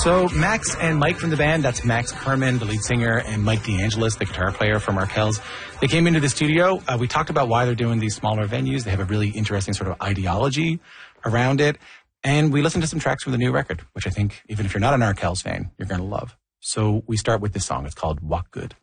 So Max and Mike from the band, that's Max Kerman, the lead singer, and Mike DeAngelis, the guitar player from Arkells. They came into the studio. We talked about why they're doing these smaller venues. They have a really interesting sort of ideology around it. And we listened to some tracks from the new record, which I think, even if you're not an Arkells fan, you're going to love. So we start with this song. It's called Walk Good.